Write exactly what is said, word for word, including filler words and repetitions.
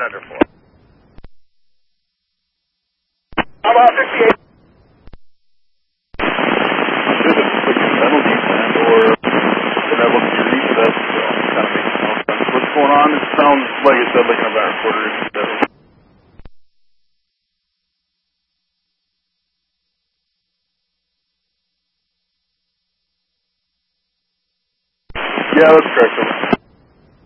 Roger, four. How about fifty-eight? Is it like a penalty plan or did I look underneath that? So it kind of makes no sense. What's going on? It sounds like it said like an event reporter. Yeah, that's correct.